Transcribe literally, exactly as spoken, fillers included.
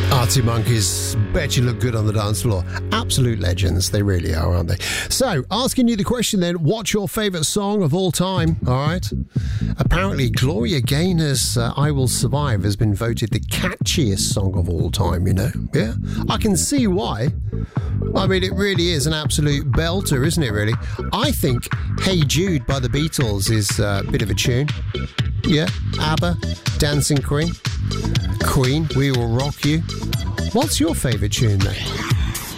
Arctic Monkeys, bet you look good on the dance floor. Absolute legends, they really are, aren't they? So, asking you the question then, what's your favourite song of all time? All right. Apparently, Gloria Gaynor's uh, I Will Survive has been voted the catchiest song of all time, you know? Yeah? I can see why. I mean, it really is an absolute belter, isn't it, really? I think Hey Jude by the Beatles is uh, a bit of a tune. Yeah, ABBA, Dancing Queen. Queen, We Will Rock You. What's your favourite tune, though?